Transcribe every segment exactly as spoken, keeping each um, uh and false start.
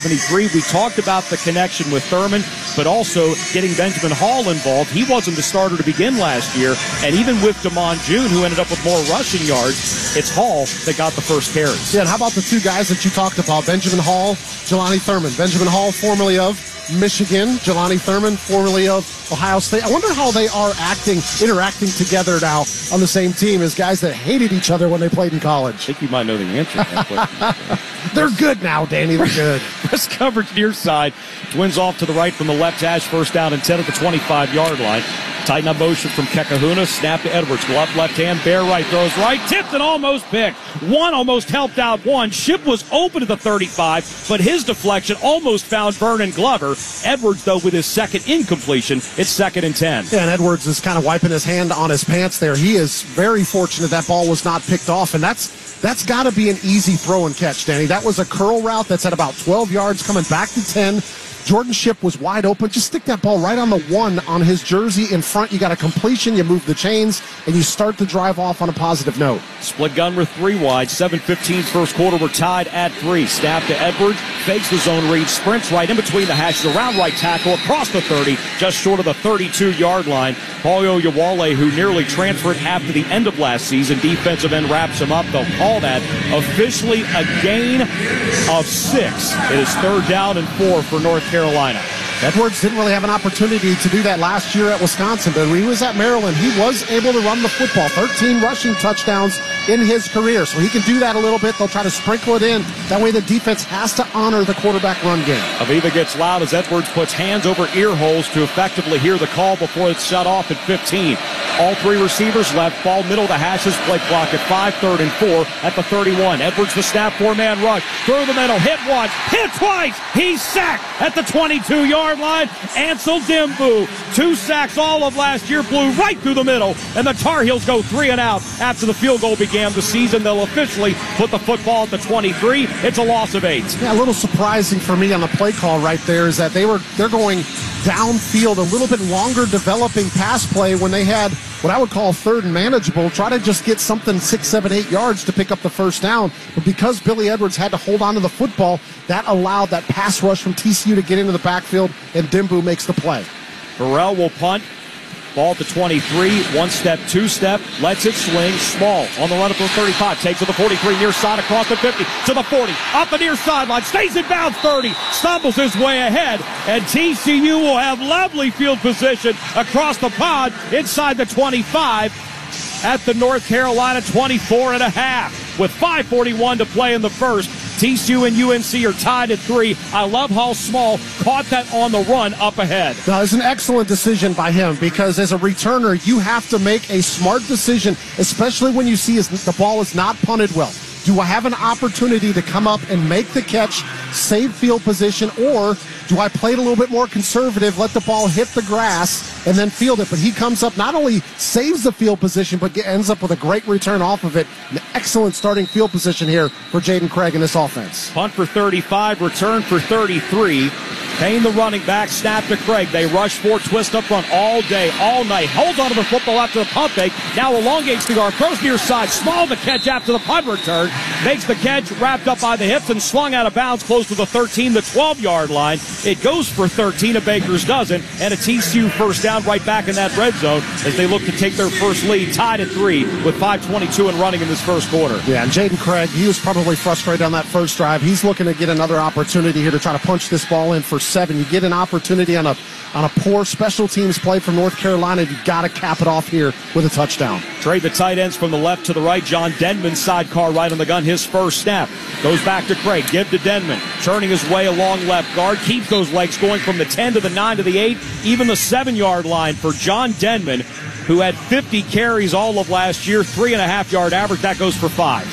seventy-three. We talked about the connection with Thurman, but also getting Benjamin Hall involved. He wasn't the starter to begin last year, and even with DeMond June, who ended up with more rushing yards, it's Hall that got the first carries. Yeah, and how about the two guys that you talked about, Benjamin Hall, Jelani Thurman. Benjamin Hall, formerly of Michigan, Jelani Thurman, formerly of Ohio State. I wonder how they are acting, interacting together now on the same team as guys that hated each other when they played in college. I think you might know the answer to that question. They're good now, Danny. They're good. Press coverage near side. Twins off to the right from the left hash. First down and ten at the twenty-five-yard line. Tighten up motion from Kekahuna. Snap to Edwards. Glove left hand. Bear right. Throws right. Tipped and almost picked. One almost helped out one. Ship was open at the thirty-five, but his deflection almost found Vernon Glover. Edwards, though, with his second incompletion. It's second and ten. Yeah, and Edwards is kind of wiping his hand on his pants there. He is very fortunate that ball was not picked off, and that's That's got to be an easy throw and catch, Danny. That was a curl route that's at about twelve yards, coming back to ten. Jordan Ship was wide open. Just stick that ball right on the one on his jersey in front. You got a completion, you move the chains, and you start the drive off on a positive note. Split gun with three wide. seven fifteen first quarter. We're tied at three. Snap to Edwards. Fakes the zone read. Sprints right in between the hashes. Around right tackle. Across the thirty. Just short of the thirty-two-yard line. Paul Oyewale, who nearly transferred after the end of last season. Defensive end wraps him up. They'll call that officially a gain of six. It is third down and four for North Carolina. Edwards didn't really have an opportunity to do that last year at Wisconsin, but when he was at Maryland, he was able to run the football. thirteen rushing touchdowns in his career, so he can do that a little bit. They'll try to sprinkle it in. That way the defense has to honor the quarterback run game. Aviva gets loud as Edwards puts hands over ear holes to effectively hear the call before it's shut off at fifteen. All three receivers left, ball middle of the hashes, play clock at five, third and four at the thirty-one. Edwards the snap, four-man rush, through the middle, hit once, hit twice, he's sacked at the twenty-two-yard line. Ansel Dimbu, two sacks all of last year, blew right through the middle, and the Tar Heels go three and out after the field goal began the season. They'll officially put the football at the twenty-three. It's a loss of eight. Yeah, a little surprising for me on the play call right there is that they were they're going downfield, a little bit longer developing pass play when they had what I would call third and manageable. Try to just get something six, seven, eight yards to pick up the first down. But because Billy Edwards had to hold on to the football, that allowed that pass rush from T C U to get into the backfield, and Dimbu makes the play. Burrell will punt. Ball at the twenty-three, one step, two step, lets it swing. Small on the run up to the thirty-five, takes to the forty-three, near side across the fifty, to the forty, up the near sideline, stays in bounds thirty, stumbles his way ahead, and T C U will have lovely field position across the pond inside the twenty-five at the North Carolina twenty-four and a half. With five forty-one to play in the first, T C U and U N C are tied at three. I love how Small caught that on the run up ahead. Now, it's an excellent decision by him because as a returner, you have to make a smart decision, especially when you see the ball is not punted well. Do I have an opportunity to come up and make the catch, save field position, or do I play it a little bit more conservative, let the ball hit the grass, and then field it? But he comes up, not only saves the field position, but ends up with a great return off of it. An excellent starting field position here for Jaden Craig in this offense. Punt for thirty-five, return for thirty-three. Payne the running back, snap to Craig. They rush for twist up front all day, all night. Holds onto the football after the pump fake. Now elongates the arm, throws near side. Small the catch after the punt return. Makes the catch, wrapped up by the hips and swung out of bounds close to the thirteen, the twelve-yard line. It goes for thirteen, a Baker's dozen, and a T C U first down right back in that red zone as they look to take their first lead, tied at three with five twenty-two and running in this first quarter. Yeah, and Jaden Craig, he was probably frustrated on that first drive. He's looking to get another opportunity here to try to punch this ball in for seven. You get an opportunity on a on a poor special teams play from North Carolina. You've got to cap it off here with a touchdown. Trade the tight ends from the left to the right. John Denman sidecar right on the gun. His first snap goes back to Craig. Give to Denman. Turning his way along left guard. Keeps those legs going from the ten to the nine to the eight. Even the seven-yard line for John Denman, who had fifty carries all of last year. Three and a half yard average. That goes for five.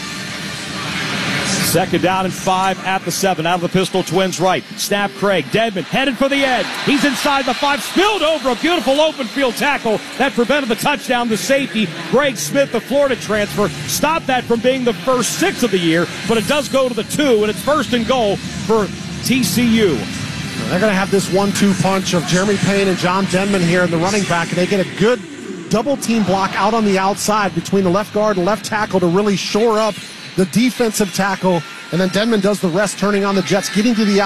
Second down and five at the seven. Out of the pistol, Twins right. Snap Craig. Denman headed for the edge. He's inside the five. Spilled over a beautiful open field tackle that prevented the touchdown. The safety, Greg Smith, the Florida transfer, stopped that from being the first six of the year, but it does go to the two, and it's first and goal for T C U. They're going to have this one two punch of Jeremy Payne and John Denman here in the running back, and they get a good double team block out on the outside between the left guard and left tackle to really shore up the defensive tackle and then Denman does the rest, turning on the Jets, getting to the